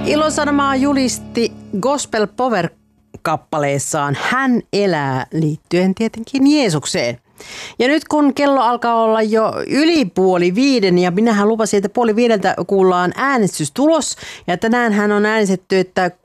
Ilosanomaa julisti Gospel Power-kappaleessaan Hän elää liittyen tietenkin Jeesukseen. Ja nyt kun kello alkaa olla jo yli 4:30 ja minähän lupasin, että 4:30 kuullaan äänestystulos. Ja tänään hän on äänestetty, että